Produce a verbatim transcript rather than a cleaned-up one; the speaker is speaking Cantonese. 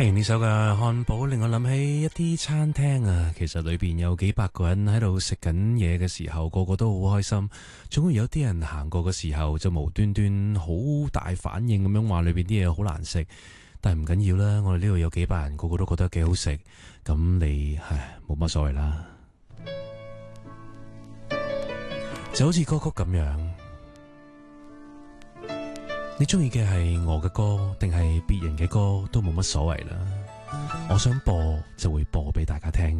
聽完呢首嘅漢堡，令我諗起一啲餐廳啊，其實裏邊有幾百個人喺度食緊嘢嘅時候，個個都好開心。總會有啲人行過嘅時候，就無端端好大反應咁樣話裏邊啲嘢好難食。但係唔緊要啦，我哋呢度有幾百人，個個都覺得幾好食，咁你唉冇乜所謂啦。就好似歌曲咁樣，你中意嘅係我嘅歌定係別人嘅歌都冇乜所謂啦。我想播就會播俾大家聽。